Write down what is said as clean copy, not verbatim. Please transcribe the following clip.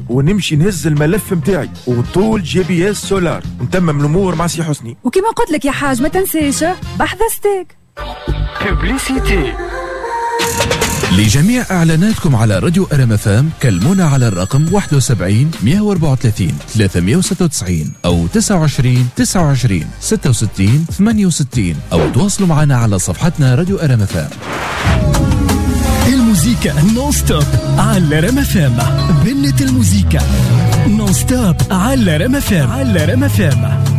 ونمشي نهز الملف متاعي وطول GPS سولار ونتمم الأمور مع سي حسني. وكما قلت لك يا حاج ما تنسيش بحث ستيك. ببليسيتي. لجميع إعلاناتكم على راديو RMFM كلمونا على الرقم 71 134 396 أو 29 29 66 68 أو تواصلوا معنا على صفحتنا راديو RMFM. الموسيقى نون ستوب على RMFM. بنت الموسيقى نون ستوب على RMFM.